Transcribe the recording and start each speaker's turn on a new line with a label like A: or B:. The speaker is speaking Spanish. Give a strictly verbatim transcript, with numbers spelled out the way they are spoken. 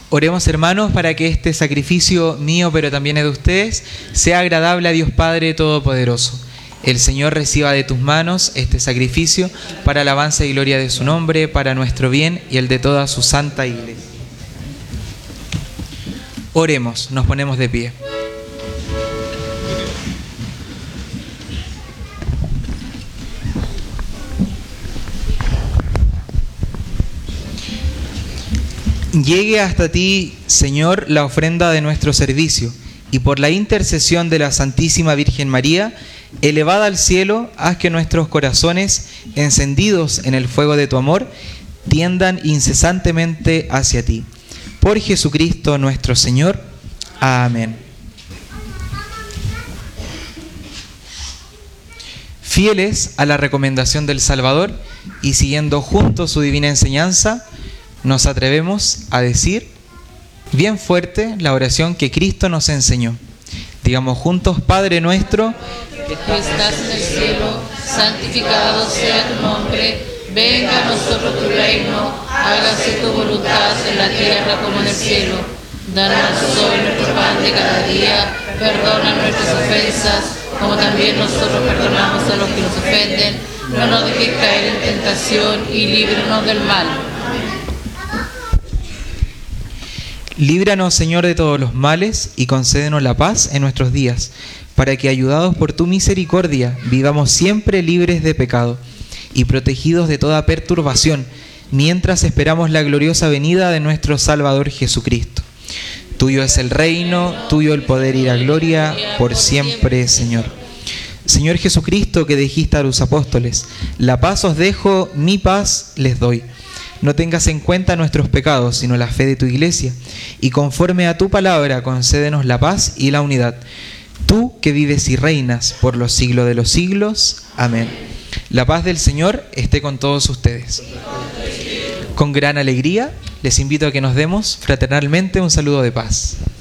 A: Oremos, hermanos, para que este sacrificio mío, pero también es de ustedes, sea agradable a Dios Padre Todopoderoso. El Señor reciba de tus manos este sacrificio para alabanza y gloria de su nombre, para nuestro bien y el de toda su santa Iglesia. Oremos, nos ponemos de pie. Llegue hasta ti, Señor, la ofrenda de nuestro servicio, y por la intercesión de la Santísima Virgen María, elevada al cielo, haz que nuestros corazones, encendidos en el fuego de tu amor, tiendan incesantemente hacia ti. Por Jesucristo nuestro Señor. Amén. Fieles a la recomendación del Salvador y siguiendo juntos su divina enseñanza, nos atrevemos a decir bien fuerte la oración que Cristo nos enseñó. Digamos juntos: Padre nuestro,
B: que estás en el cielo, santificado sea tu nombre, venga a nosotros tu reino, hágase tu voluntad en la tierra como en el cielo. Danos hoy nuestro pan de cada día, perdona nuestras ofensas, como también nosotros perdonamos a los que nos ofenden. No nos dejes caer en tentación y líbranos del mal.
A: Líbranos, Señor, de todos los males y concédenos la paz en nuestros días, para que, ayudados por tu misericordia, vivamos siempre libres de pecado y protegidos de toda perturbación, mientras esperamos la gloriosa venida de nuestro Salvador Jesucristo. Tuyo es el reino, tuyo el poder y la gloria, por siempre, Señor. Señor Jesucristo, que dijiste a los apóstoles: la paz os dejo, mi paz les doy. No tengas en cuenta nuestros pecados, sino la fe de tu Iglesia, y conforme a tu palabra concédenos la paz y la unidad. Tú que vives y reinas por los siglos de los siglos. Amén. La paz del Señor esté con todos ustedes. Con gran alegría les invito a que nos demos fraternalmente un saludo de paz.